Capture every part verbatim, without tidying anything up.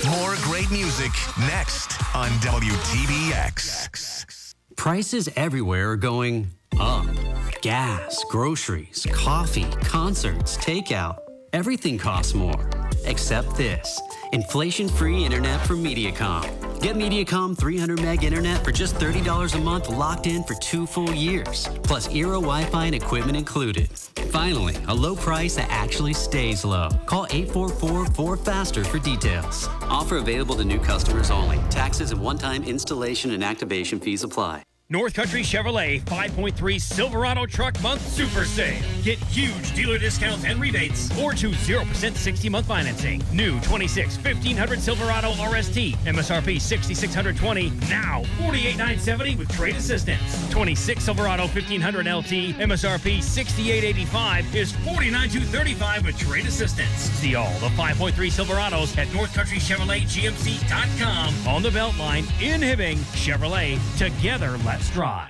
More great music next on W T B X. Prices everywhere are going up. Gas, groceries, coffee, concerts, takeout. Everything costs more. Except this. Inflation-free internet from Mediacom. Get Mediacom three hundred meg internet for just thirty dollars a month, locked in for two full years. Plus Eero Wi-Fi and equipment included. Finally, a low price that actually stays low. Call eight four four, four faster for details. Offer available to new customers only. Taxes and one-time installation and activation fees apply. North Country Chevrolet five point three Silverado Truck Month Super Sale. Get huge dealer discounts and rebates or choose zero percent sixty-month financing. New twenty-six fifteen hundred Silverado R S T. M S R P six thousand six hundred twenty dollars. Now forty-eight thousand nine hundred seventy dollars with trade assistance. twenty-six Silverado fifteen hundred L T. M S R P sixty-eight thousand eighty-five dollars is forty-nine thousand two hundred thirty-five dollars with trade assistance. See all the five point three Silverados at North Country Chevrolet G M C dot com. On the Beltline in Hibbing. Chevrolet. Together, let's drive.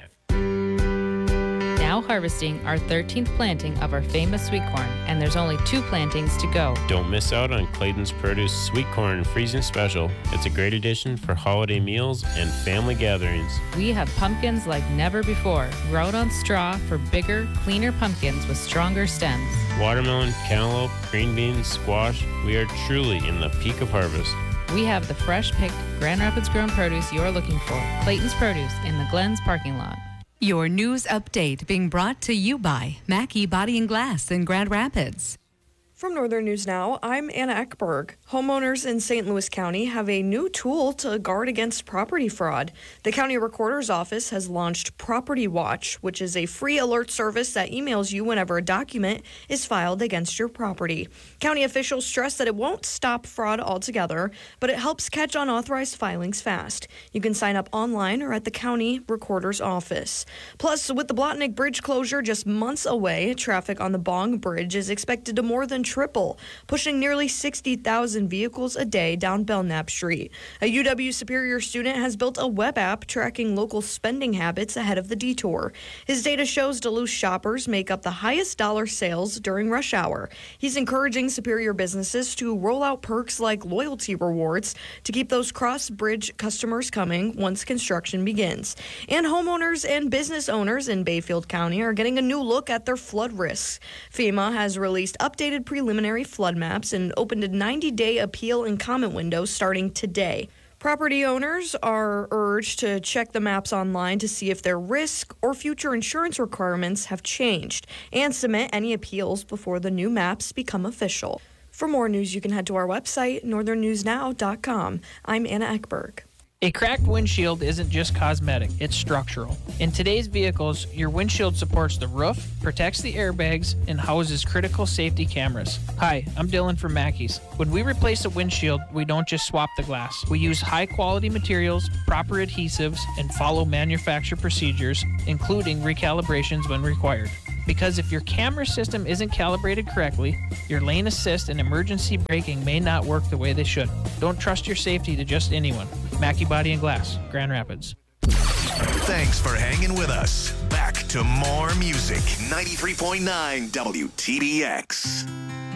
Now harvesting our thirteenth planting of our famous sweet corn, and there's only two plantings to go. Don't miss out on Clayton's Produce Sweet Corn Freezing Special. It's a great addition for holiday meals and family gatherings. We have pumpkins like never before, grown on straw for bigger, cleaner pumpkins with stronger stems. Watermelon, cantaloupe, green beans, squash, we are truly in the peak of harvest. We have the fresh-picked Grand Rapids grown produce you're looking for. Clayton's Produce in the Glens parking lot. Your news update being brought to you by Mackey Body and Glass in Grand Rapids. From Northern News Now, I'm Anna Eckberg. Homeowners in Saint Louis County have a new tool to guard against property fraud. The county recorder's office has launched Property Watch, which is a free alert service that emails you whenever a document is filed against your property. County officials stress that it won't stop fraud altogether, but it helps catch unauthorized filings fast. You can sign up online or at the county recorder's office. Plus, with the Blotnick Bridge closure just months away, traffic on the Bong Bridge is expected to more than triple, pushing nearly sixty thousand vehicles a day down Belknap Street. A U W Superior student has built a web app tracking local spending habits ahead of the detour. His data shows Duluth shoppers make up the highest dollar sales during rush hour. He's encouraging Superior businesses to roll out perks like loyalty rewards to keep those cross-bridge customers coming once construction begins. And homeowners and business owners in Bayfield County are getting a new look at their flood risks. FEMA has released updated preliminary flood maps and opened a ninety-day appeal and comment window starting today. Property owners are urged to check the maps online to see if their risk or future insurance requirements have changed and submit any appeals before the new maps become official. For more news, you can head to our website, northern news now dot com. I'm Anna Eckberg. A cracked windshield isn't just cosmetic, it's structural. In today's vehicles, your windshield supports the roof, protects the airbags, and houses critical safety cameras. Hi, I'm Dylan from Mackey's. When we replace a windshield, we don't just swap the glass. We use high-quality materials, proper adhesives, and follow manufacturer procedures, including recalibrations when required. Because if your camera system isn't calibrated correctly, your lane assist and emergency braking may not work the way they should. Don't trust your safety to just anyone. Mackey Body and Glass, Grand Rapids. Thanks for hanging with us. Back to more music. ninety-three point nine W T B X.